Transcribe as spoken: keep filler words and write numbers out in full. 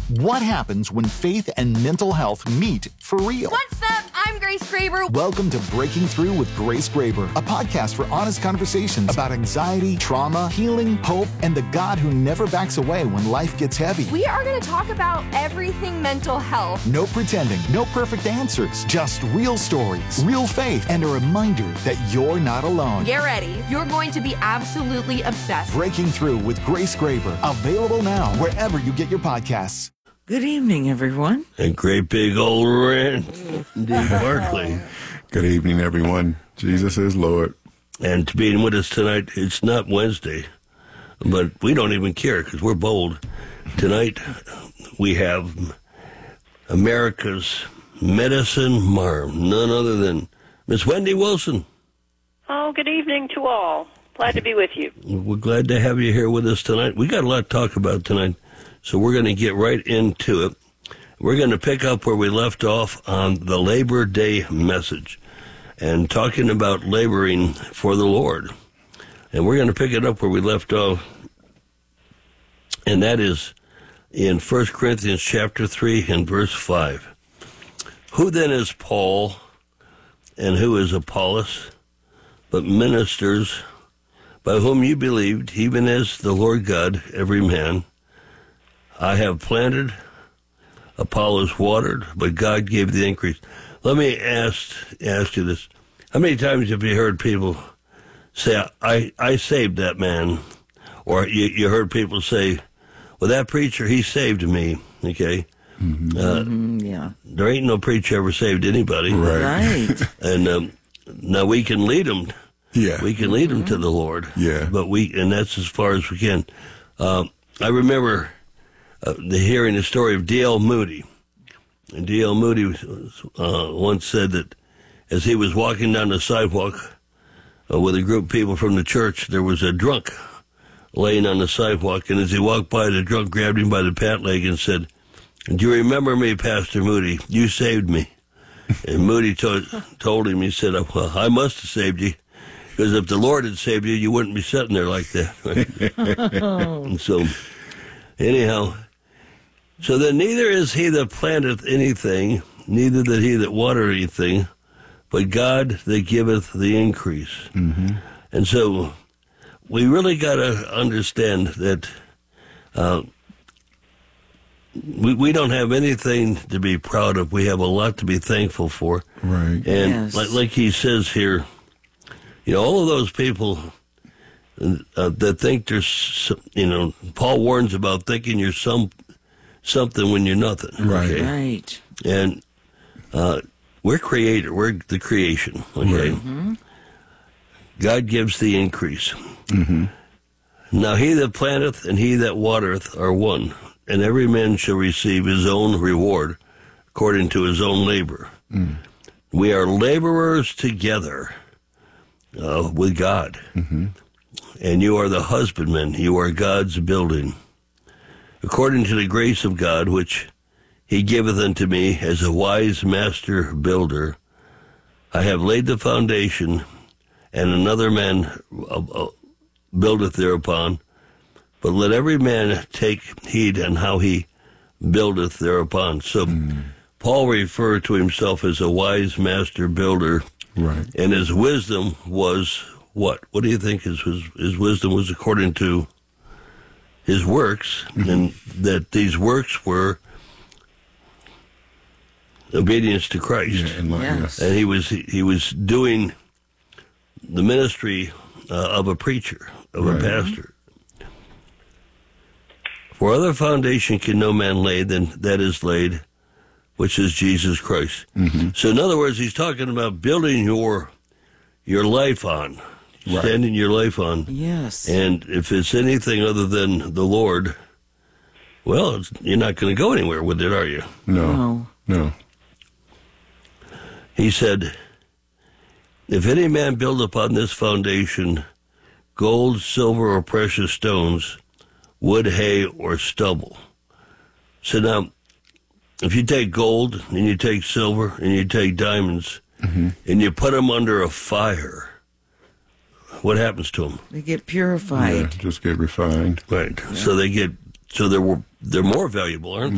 What happens when faith and mental health meet for real? What's up? I'm Grace Graber. Welcome to Breaking Through with Grace Graber, a podcast for honest conversations about anxiety, trauma, healing, hope, and the God who never backs away when life gets heavy. We are going to talk about everything mental health. No pretending, no perfect answers, just real stories, real faith, and a reminder that you're not alone. Get ready. You're going to be absolutely obsessed. Breaking Through with Grace Graber, available now wherever you get your podcasts. Good evening, everyone. A great big old rant, Dave Barkley. Good evening, everyone. Jesus is Lord. And to being with us tonight, it's not Wednesday, but we don't even care because we're bold. Tonight, we have America's medicine marm, none other than Miss Wendy Wilson. Oh, good evening to all. Glad to be with you. We're glad to have you here with us tonight. We got a lot to talk about tonight, so we're going to get right into it. We're going to pick up where we left off on the Labor Day message and talking about laboring for the Lord. And we're going to pick it up where we left off, and that is in First Corinthians chapter three and verse five. Who then is Paul and who is Apollos, but ministers by whom you believed, even as the Lord God, every man? I have planted, Apollos watered, but God gave the increase. Let me ask ask you this. How many times have you heard people say, I, I saved that man? Or you, you heard people say, well, that preacher, he saved me, okay? Mm-hmm. Uh, Mm, yeah. There ain't no preacher ever saved anybody. Right. Right. And um, now we can lead them. Yeah. We can lead them to the Lord. Yeah. But we, and that's as far as we can. Uh, I remember uh, the, hearing the story of D L Moody. And D L Moody uh, once said that as he was walking down the sidewalk uh, with a group of people from the church, there was a drunk laying on the sidewalk. And as he walked by, the drunk grabbed him by the pant leg and said, "Do you remember me, Pastor Moody? You saved me." And Moody told, told him, he said, "Well, I must have saved you. Because if the Lord had saved you, you wouldn't be sitting there like that." Right? And so, anyhow, so then neither is he that planteth anything, neither that he that watereth anything, but God that giveth the increase. Mm-hmm. And so we really got to understand that uh, we, we don't have anything to be proud of. We have a lot to be thankful for. Right. And Yes. like, like he says here, you know, all of those people uh, that think there's, you know, Paul warns about thinking you're some something when you're nothing. Right. Okay? Right. And uh, we're creator. We're the creation. Okay. Right. Mm-hmm. God gives the increase. Mm-hmm. Now he that planteth and he that watereth are one, and every man shall receive his own reward according to his own labor. Mm. We are laborers together uh, with God. Mm-hmm. And you are the husbandman. You are God's building. According to the grace of God, which he giveth unto me as a wise master builder, I have laid the foundation, and another man uh, uh, buildeth thereupon. But let every man take heed on how he buildeth thereupon. So mm. Paul referred to himself as a wise master builder. Right. And his wisdom was what? What do you think his, his, his wisdom was according to his works? Mm-hmm. And that these works were obedience to Christ. Yeah, and like, Yes. yes. And he was he was doing the ministry uh, of a preacher, of Right. a pastor. For other foundation can no man lay than that is laid, which is Jesus Christ. Mm-hmm. So in other words, he's talking about building your your life on, Right. standing your life on. Yes. And if it's anything other than the Lord, well, it's, you're not going to go anywhere with it, are you? No. No. No. He said, if any man build upon this foundation gold, silver, or precious stones, wood, hay, or stubble. So now, if you take gold, and you take silver, and you take diamonds, mm-hmm. and you put them under a fire, what happens to them? They get purified. Yeah, just get refined. Right. Yeah. So they get, so they're they're more valuable, aren't they?